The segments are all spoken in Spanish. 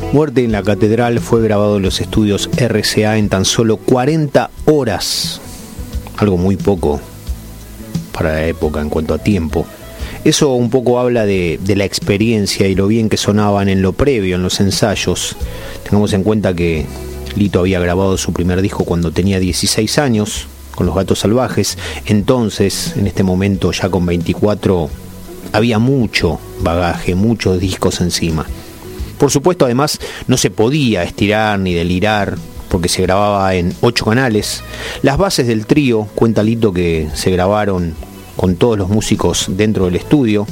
Muerte en la Catedral fue grabado en los estudios RCA en tan solo 40 horas. Algo muy poco para la época en cuanto a tiempo. Eso un poco habla de la experiencia y lo bien que sonaban en lo previo, en los ensayos. Tengamos en cuenta que Lito había grabado su primer disco cuando tenía 16 años, con Los Gatos Salvajes. Entonces, en este momento, ya con 24, había mucho bagaje, muchos discos encima. Por supuesto, además, no se podía estirar ni delirar, porque se grababa en 8 canales. Las bases del trío, cuenta Lito, que se grabaron con todos los músicos dentro del estudio.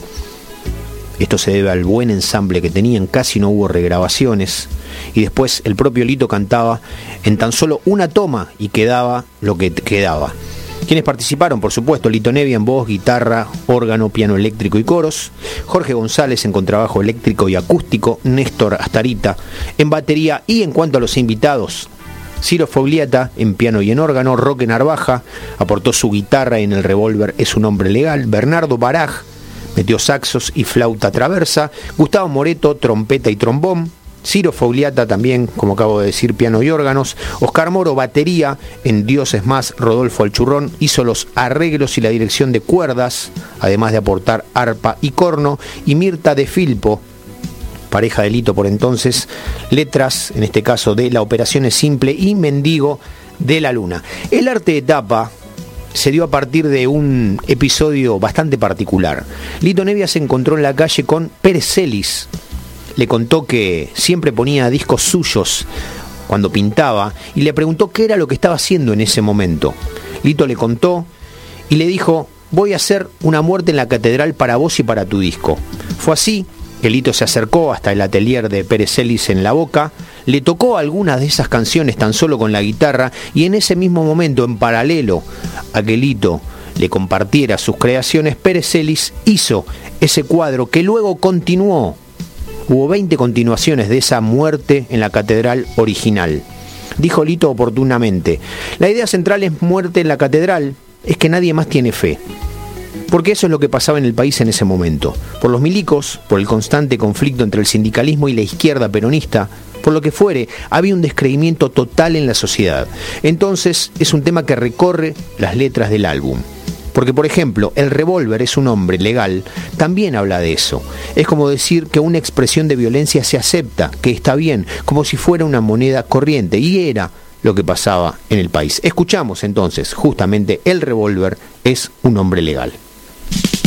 Esto se debe al buen ensamble que tenían, casi no hubo regrabaciones. Y después el propio Lito cantaba en tan solo una toma y quedaba lo que quedaba. Quienes participaron, por supuesto: Lito Nebbia en voz, guitarra, órgano, piano eléctrico y coros, Jorge González en contrabajo eléctrico y acústico, Néstor Astarita en batería, y en cuanto a los invitados, Ciro Fogliata en piano y en órgano, Roque Narvaja aportó su guitarra en El Revólver es un hombre legal, Bernardo Baraj metió saxos y flauta traversa, Gustavo Moreto trompeta y trombón, Ciro Fogliata también, como acabo de decir, piano y órganos, Oscar Moro batería en Dios es más, Rodolfo Alchurrón hizo los arreglos y la dirección de cuerdas, además de aportar arpa y corno, y Mirta de Filpo, pareja de Lito por entonces, letras, en este caso de La Operación es Simple y Mendigo de la Luna. El arte de tapa se dio a partir de un episodio bastante particular. Lito Nebbia se encontró en la calle con Pérez Celis. Le contó que siempre ponía discos suyos cuando pintaba y le preguntó qué era lo que estaba haciendo en ese momento. Lito le contó y le dijo: voy a hacer una muerte en la Catedral para vos y para tu disco. Fue así que Lito se acercó hasta el atelier de Pérez Celis en La Boca, le tocó algunas de esas canciones tan solo con la guitarra, y en ese mismo momento, en paralelo a que Lito le compartiera sus creaciones, Pérez Celis hizo ese cuadro que luego continuó. Hubo 20 continuaciones de esa muerte en la Catedral original. Dijo Lito oportunamente: la idea central es muerte en la Catedral, es que nadie más tiene fe. Porque eso es lo que pasaba en el país en ese momento. Por los milicos, por el constante conflicto entre el sindicalismo y la izquierda peronista, por lo que fuere, había un descreimiento total en la sociedad. Entonces es un tema que recorre las letras del álbum. Porque, por ejemplo, El Revólver es un hombre legal también habla de eso. Es como decir que una expresión de violencia se acepta, que está bien, como si fuera una moneda corriente, y era lo que pasaba en el país. Escuchamos entonces justamente El Revólver es un hombre legal.